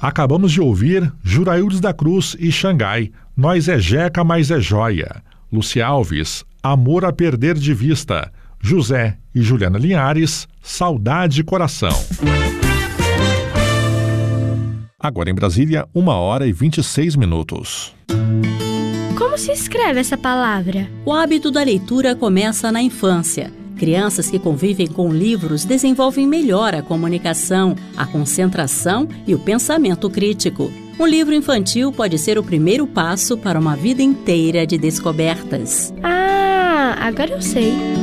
Acabamos de ouvir Juraildes da Cruz e Xangai, Nós é Jeca, mas é Joia. Lúcia Alves, Amor a Perder de Vista. José e Juliana Linhares, Saudade Coração. Agora em Brasília, 1h26. Como se escreve essa palavra? O hábito da leitura começa na infância. Crianças que convivem com livros desenvolvem melhor a comunicação, a concentração e o pensamento crítico. Um livro infantil pode ser o primeiro passo para uma vida inteira de descobertas. Ah, agora eu sei.